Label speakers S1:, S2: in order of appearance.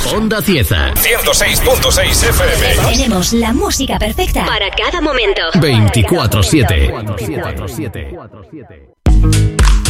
S1: Onda Cieza.
S2: 106.6 FM.
S3: Tenemos la música perfecta para cada momento.
S1: 24/7.